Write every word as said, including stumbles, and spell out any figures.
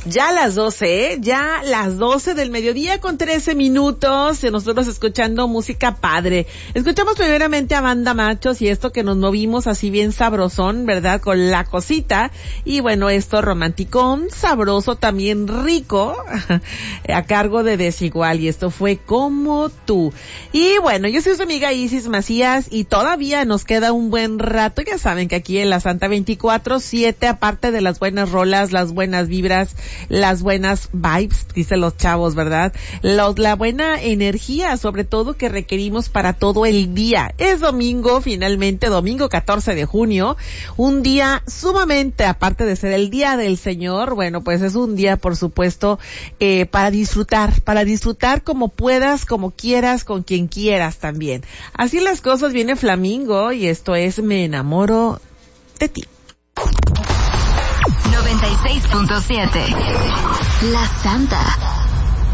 Ya las doce, ¿eh? Ya las doce del mediodía con trece minutos, y nosotros escuchando música padre. Escuchamos primeramente a Banda Machos y esto que nos movimos así bien sabrosón, ¿verdad? Con La Cosita. Y bueno, esto romanticón, sabroso, también rico, a cargo de Desigual. Y esto fue Como Tú. Y bueno, yo soy su amiga Isis Macías y todavía nos queda un buen rato. Ya saben que aquí en la Santa veinticuatro siete, aparte de las buenas rolas, las buenas vibras, las buenas vibes, dicen los chavos, ¿verdad? Los, la buena energía, sobre todo, que requerimos para todo el día. Es domingo, finalmente, domingo catorce de junio, un día sumamente, aparte de ser el Día del Señor, bueno, pues es un día, por supuesto, eh, para disfrutar, para disfrutar como puedas, como quieras, con quien quieras también. Así las cosas, viene Flamingo y esto es Me Enamoro de Ti. noventa y seis punto siete La Santa.